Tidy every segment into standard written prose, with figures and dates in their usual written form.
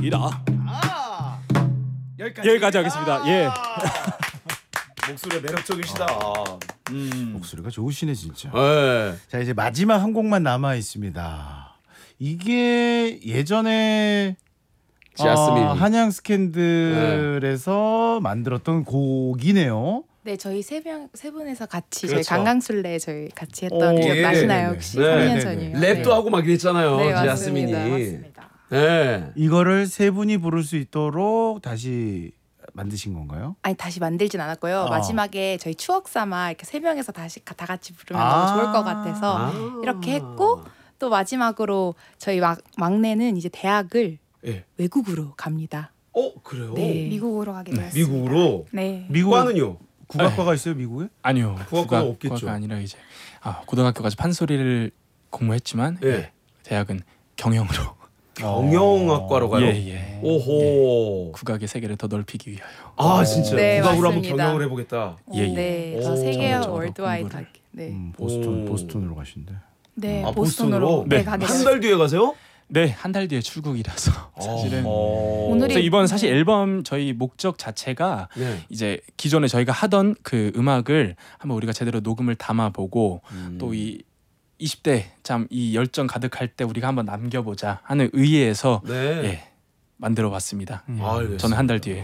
하겠습니다. 여기까지 하겠습니다. 예. 목소리 매력적이시다. 목소리가 좋으시네 진짜. 네. 자 이제 마지막 한 곡만 남아 있습니다. 이게 예전에 자스민. 한양 스캔들에서 만들었던 곡이네요. 네, 저희 세 분에서 같이 그렇죠. 저희 강강술래 저희 같이 했던 오, 기억 예, 나시나요 네, 혹시? 네. 3년 네, 전이에요. 랩도 네. 하고 막 이랬잖아요. 네, 자스민이. 맞습니다. 네. 이거를 세 분이 부를 수 있도록 다시 만드신 건가요? 아니 다시 만들진 않았고요. 마지막에 저희 추억 삼아 이렇게 세 명에서 다시 다 같이 부르면 아. 너무 좋을 것 같아서 이렇게 했고 또 마지막으로 저희 막내는 이제 대학을 예. 외국으로 갑니다. 그래요? 네. 미국으로 가게 되었습니다. 미국으로? 네. 미국 과는요? 국악과가 있어요 미국에? 아니요. 국악과는 없겠죠. 국악과가 아니라 이제 고등학교까지 판소리를 공부했지만 예. 대학은 경영으로. 경영학과로 가요? 예. 오호. 국악의 세계를 더 넓히기 위하여. 아 진짜 네, 국악으로 한번 맞습니다. 경영을 해보겠다. 예. 네, 오. 더 세계와 저도 월드와이드하게. 공부를. 네. 보스턴으로 가신대. 네, 아, 보스턴으로 네. 가게 한 되었습니다. 달 뒤에 가세요? 네, 한 달 뒤에 출국이라서 사실은. 오늘이- 그래서 이번 사실 앨범 저희 목적 자체가 네. 이제 기존에 저희가 하던 그 음악을 한번 우리가 제대로 녹음을 담아보고 또 이 20대 참 이 열정 가득할 때 우리가 한번 남겨보자 하는 의의에서 네. 예, 만들어봤습니다. 알겠습니다. 저는 한 달 뒤에.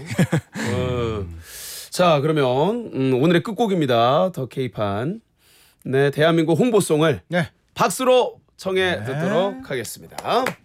자 그러면 오늘의 끝곡입니다. 더 K판. 네, 대한민국 홍보송을 네. 박수로 청해 네. 듣도록 하겠습니다.